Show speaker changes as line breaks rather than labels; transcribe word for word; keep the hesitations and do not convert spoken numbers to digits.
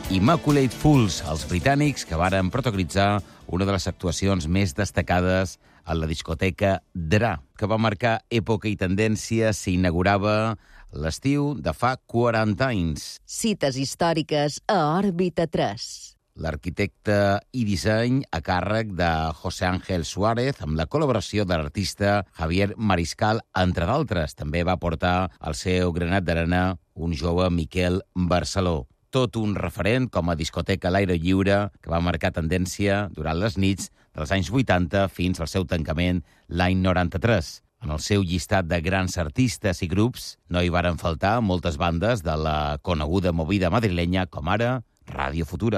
Immaculate Fools, els britànics que varen protagonitzar una de les actuacions més destacades a la discoteca Dra, que va marcar època i tendència, s'inaugurava l'estiu de fa quaranta anys.
Cites històriques a Òrbita tres.
L'arquitecte i disseny a càrrec de José Ángel Suárez, amb la col·laboració de l'artista Javier Mariscal, entre d'altres. També va portar al seu granat d'arena un jove Miquel Barceló. Tot un referent com a discoteca a l'aire lliure que va marcar tendència durant les nits dels anys vuitanta fins al seu tancament l'any noranta-tres. En el seu llistat de grans artistes i grups no hi varen faltar moltes bandes de la coneguda movida madrilenya com ara Ràdio Futura.